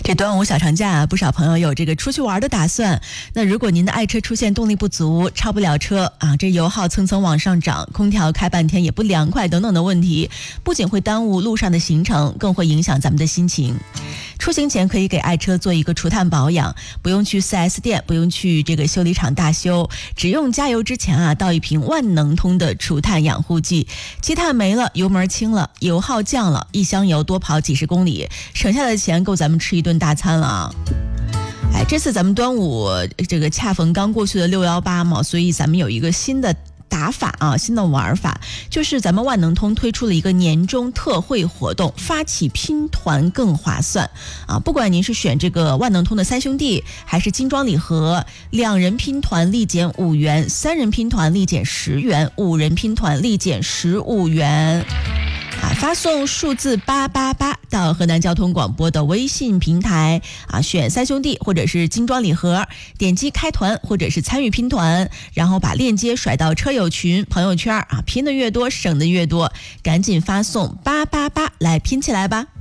这端午小长假不少朋友有这个出去玩的打算。那如果您的爱车出现动力不足，超不了车啊，这油耗蹭蹭往上涨，空调开半天也不凉快等等的问题，不仅会耽误路上的行程，更会影响咱们的心情。出行前可以给爱车做一个除碳保养，不用去 4S 店，不用去这个修理厂大修，只用加油之前倒一瓶万能通的除碳养护剂，积碳没了，油门轻了，油耗降了，一箱油多跑几十公里，省下的钱够咱们吃一顿大餐了啊。这次咱们端午这个恰逢刚过去的618嘛，所以咱们有一个新的打法啊，新的玩法，就是咱们万能通推出了一个年终特惠活动，发起拼团更划算啊！不管您是选这个万能通的三兄弟，还是精装礼盒，2人拼团立减5元，3人拼团立减10元，5人拼团立减15元。发送数字888到河南交通广播的微信平台选三兄弟或者是精装礼盒，点击开团或者是参与拼团，然后把链接甩到车友群朋友圈拼的越多省的越多，赶紧发送888来拼起来吧。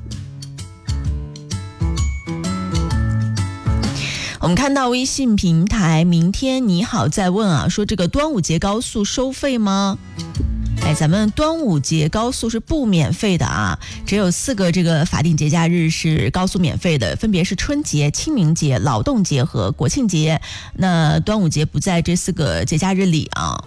我们看到微信平台明天你好在问说这个端午节高速收费吗？咱们端午节高速是不免费的只有4个这个法定节假日是高速免费的，分别是春节、清明节、劳动节和国庆节。那端午节不在这4个节假日里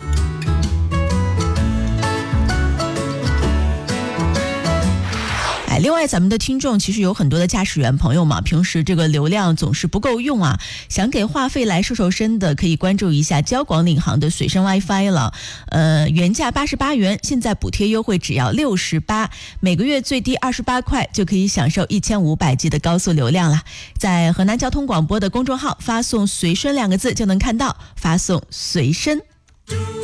另外咱们的听众其实有很多的驾驶员朋友嘛，平时这个流量总是不够用想给话费来瘦身的，可以关注一下交广领航的随身 WiFi 了。原价88元，现在补贴优惠只要68，每个月最低28块就可以享受1500G 的高速流量了。在河南交通广播的公众号发送随身2个字就能看到，发送随身。